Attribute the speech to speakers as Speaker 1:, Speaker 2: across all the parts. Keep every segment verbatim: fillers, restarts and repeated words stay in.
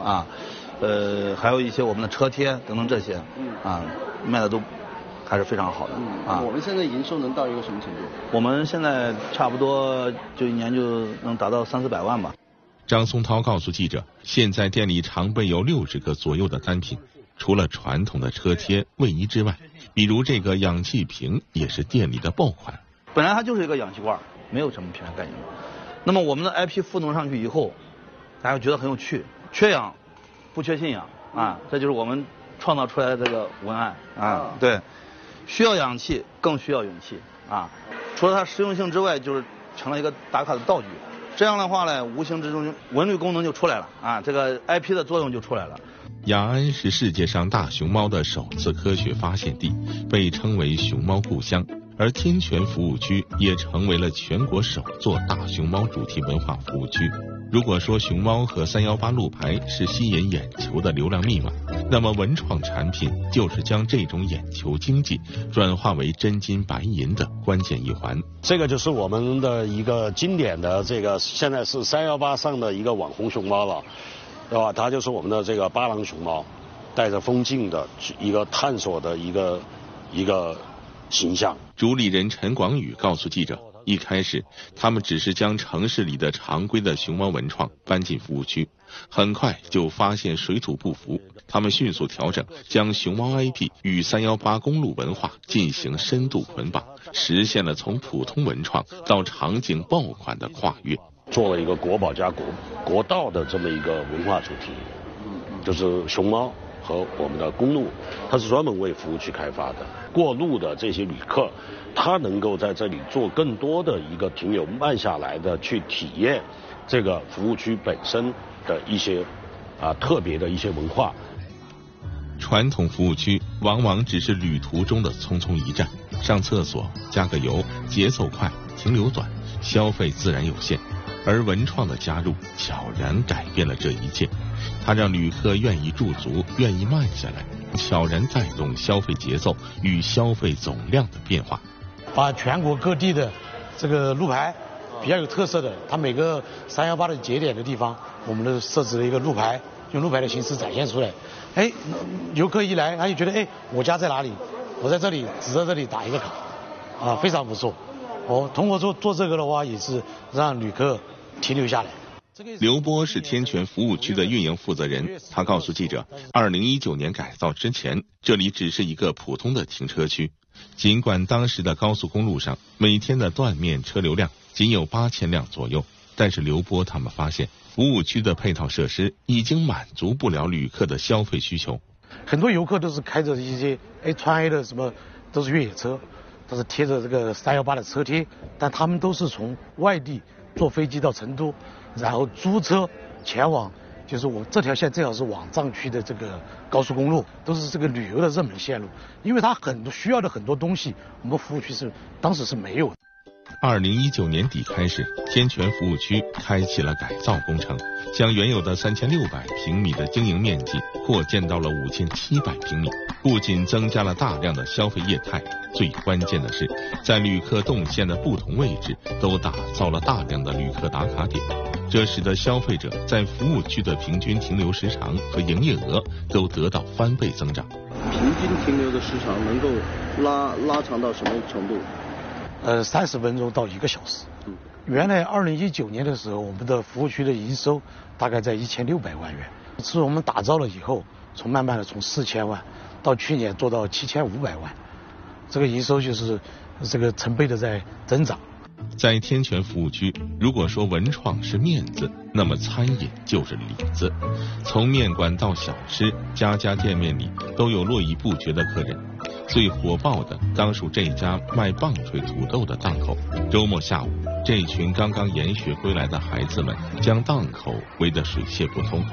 Speaker 1: 啊，呃，还有一些我们的车贴等等这些，啊，卖的都还是非常好的。啊，
Speaker 2: 我们现在营收能到一个什么程度？
Speaker 1: 我们现在差不多就一年就能达到三四百万吧。
Speaker 3: 张松涛告诉记者，现在店里常备有六十个左右的单品，除了传统的车贴、卫衣之外，比如这个氧气瓶也是店里的爆款。
Speaker 1: 本来它就是一个氧气罐，没有什么品牌概念。那么我们的 I P 赋能上去以后，大家觉得很有趣，缺氧不缺信仰啊，这就是我们创造出来的这个文案啊。对，需要氧气更需要勇气啊。除了它实用性之外，就是成了一个打卡的道具。这样的话呢，无形之中文旅功能就出来了啊，这个 I P 的作用就出来了。
Speaker 3: 雅安是世界上大熊猫的首次科学发现地，被称为熊猫故乡。而天泉服务区也成为了全国首座大熊猫主题文化服务区。如果说熊猫和三一八路牌是吸引眼球的流量密码，那么文创产品就是将这种眼球经济转化为真金白银的关键一环。
Speaker 4: 这个就是我们的一个经典的这个，现在是三一八上的一个网红熊猫了，对吧？它就是我们的这个巴郎熊猫，带着风镜的一个探索的一个一个形象。
Speaker 3: 主理人陈广宇告诉记者，一开始他们只是将城市里的常规的熊猫文创搬进服务区，很快就发现水土不服，他们迅速调整，将熊猫 I P 与三一八公路文化进行深度捆绑，实现了从普通文创到场景爆款的跨越，
Speaker 4: 做了一个国宝加国国道的这么一个文化主题，就是熊猫和我们的公路，它是专门为服务区开发的。过路的这些旅客，他能够在这里做更多的一个停留，慢下来的去体验这个服务区本身的一些啊特别的一些文化。
Speaker 3: 传统服务区往往只是旅途中的匆匆一站，上厕所、加个油，节奏快，停留短，消费自然有限。而文创的加入悄然改变了这一切，它让旅客愿意驻足，愿意慢下来，悄然带动消费节奏与消费总量的变化。
Speaker 5: 把全国各地的这个路牌比较有特色的，它每个三一八的节点的地方，我们都设置了一个路牌，用路牌的形式展现出来。哎，游客一来，他就觉得哎，我家在哪里？我在这里，只在这里打一个卡，啊，非常不错。哦，通过做做这个的话，也是让旅客停留下来。
Speaker 3: 刘波是天泉服务区的运营负责人，他告诉记者，二零一九年改造之前，这里只是一个普通的停车区。尽管当时的高速公路上每天的断面车流量仅有八千辆左右，但是刘波他们发现，服务区的配套设施已经满足不了旅客的消费需求。
Speaker 5: 很多游客都是开着一些哎川 A 的什么都是越野车，都是贴着这个三一八的车贴，但他们都是从外地坐飞机到成都，然后租车前往，就是我这条线正好是往藏区的这个高速公路，都是这个旅游的热门线路，因为它很多需要的很多东西，我们服务区是当时是没有的。
Speaker 3: 二零一九年底开始，天泉服务区开启了改造工程，将原有的三千六百平米的经营面积扩建到了五千七百平米，不仅增加了大量的消费业态，最关键的是，在旅客动线的不同位置都打造了大量的旅客打卡点，这使得消费者在服务区的平均停留时长和营业额都得到翻倍增长。
Speaker 2: 平均停留的时长能够拉拉长到什么程度？
Speaker 5: 呃，三十分钟到一个小时。嗯，原来二零一九年的时候，我们的服务区的营收大概在一千六百万元，是我们打造了以后，从慢慢的从四千万到去年做到七千五百万，这个营收就是这个成倍的在增长。
Speaker 3: 在天泉服务区，如果说文创是面子，那么餐饮就是里子。从面馆到小吃，家家店面里都有络绎不绝的客人。最火爆的当属这家卖棒槌土豆的档口。周末下午，这群刚刚研学归来的孩子们将档口围得水泄不通。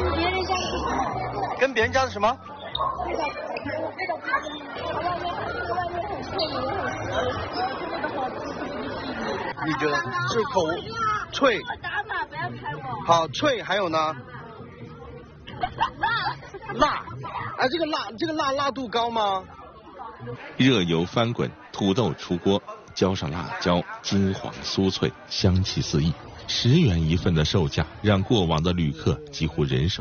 Speaker 2: 跟别人家的什么？你觉得是口脆？好脆，还有呢？辣辣，哎，这个辣这个辣辣度高吗？
Speaker 3: 热油翻滚，土豆出锅，浇上辣椒，金黄酥脆，香气四溢。十元一份的售价，让过往的旅客几乎人手